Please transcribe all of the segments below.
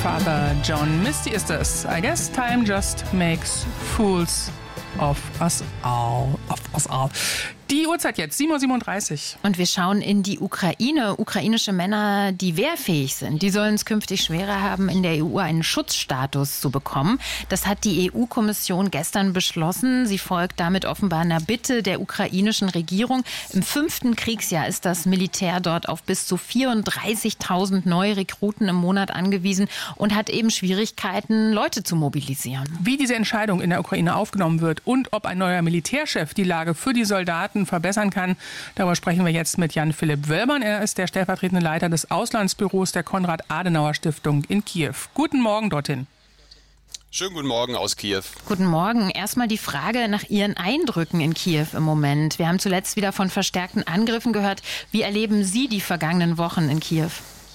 Father John Misty ist es. I guess time just makes fools of us all. Die Uhrzeit jetzt, 7:37 Uhr. Und wir schauen in die Ukraine. Ukrainische Männer, die wehrfähig sind, die sollen es künftig schwerer haben, in der EU einen Schutzstatus zu bekommen. Das hat die EU-Kommission gestern beschlossen. Sie folgt damit offenbar einer Bitte der ukrainischen Regierung. Im 5. Kriegsjahr ist das Militär dort auf bis zu 34.000 neue Rekruten im Monat angewiesen und hat eben Schwierigkeiten, Leute zu mobilisieren. Wie diese Entscheidung in der Ukraine aufgenommen wird und ob ein neuer Militärchef die Lage für die Soldaten verbessern kann, darüber sprechen wir jetzt mit Jan-Philipp Wöllmann. Er ist der stellvertretende Leiter des Auslandsbüros der Konrad-Adenauer-Stiftung in Kiew. Guten Morgen dorthin. Schönen guten Morgen aus Kiew. Guten Morgen. Erstmal die Frage nach Ihren Eindrücken in Kiew im Moment. Wir haben zuletzt wieder von verstärkten Angriffen gehört. Wie erleben Sie die vergangenen Wochen in Kiew?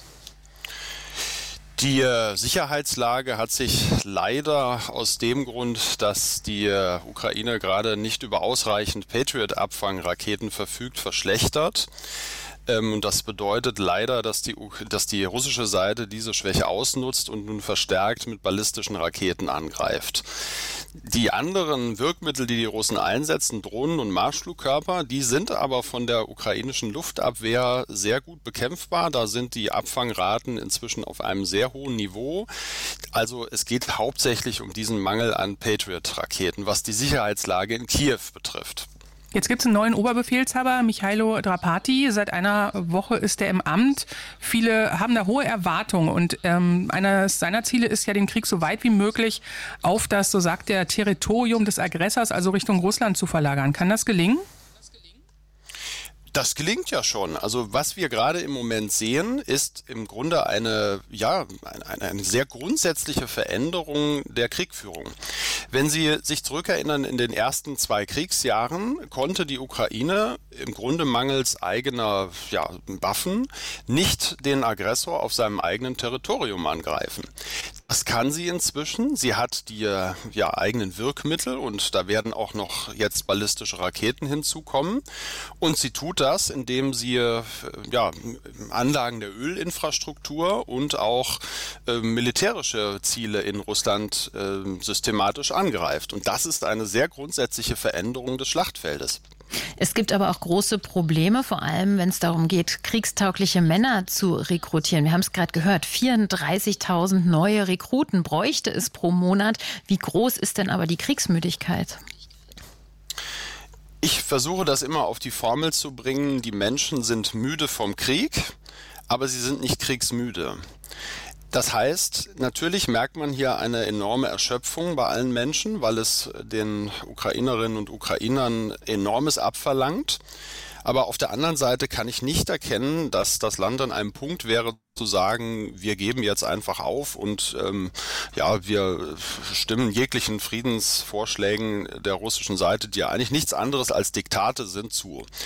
Die Sicherheitslage hat sich leider aus dem Grund, dass die Ukraine gerade nicht über ausreichend Patriot-Abfangraketen verfügt, verschlechtert. Und das bedeutet leider, dass die russische Seite diese Schwäche ausnutzt und nun verstärkt mit ballistischen Raketen angreift. Die anderen Wirkmittel, die Russen einsetzen, Drohnen und Marschflugkörper, die sind aber von der ukrainischen Luftabwehr sehr gut bekämpfbar. Da sind die Abfangraten inzwischen auf einem sehr hohen Niveau. Also es geht hauptsächlich um diesen Mangel an Patriot-Raketen, was die Sicherheitslage in Kiew betrifft. Jetzt gibt es einen neuen Oberbefehlshaber, Michailo Drapati. Seit einer Woche ist er im Amt. Viele haben da hohe Erwartungen und eines seiner Ziele ist ja, den Krieg so weit wie möglich auf das, so sagt er, Territorium des Aggressors, also Richtung Russland zu verlagern. Kann das gelingen? Das gelingt ja schon. Also was wir gerade im Moment sehen, ist im Grunde eine sehr grundsätzliche Veränderung der Kriegführung. Wenn Sie sich zurückerinnern, in den ersten 2 Kriegsjahren konnte die Ukraine im Grunde mangels eigener Waffen nicht den Aggressor auf seinem eigenen Territorium angreifen. Das kann sie inzwischen. Sie hat die eigenen Wirkmittel und da werden auch noch jetzt ballistische Raketen hinzukommen. Und sie tut das, indem sie Anlagen der Ölinfrastruktur und auch militärische Ziele in Russland systematisch angreift. Und das ist eine sehr grundsätzliche Veränderung des Schlachtfeldes. Es gibt aber auch große Probleme, vor allem wenn es darum geht, kriegstaugliche Männer zu rekrutieren. Wir haben es gerade gehört, 34.000 neue Rekruten bräuchte es pro Monat. Wie groß ist denn aber die Kriegsmüdigkeit? Ich versuche das immer auf die Formel zu bringen, die Menschen sind müde vom Krieg, aber sie sind nicht kriegsmüde. Das heißt, natürlich merkt man hier eine enorme Erschöpfung bei allen Menschen, weil es den Ukrainerinnen und Ukrainern Enormes abverlangt. Aber auf der anderen Seite kann ich nicht erkennen, dass das Land an einem Punkt wäre, zu sagen, wir geben jetzt einfach auf und wir stimmen jeglichen Friedensvorschlägen der russischen Seite, die ja eigentlich nichts anderes als Diktate sind, zu.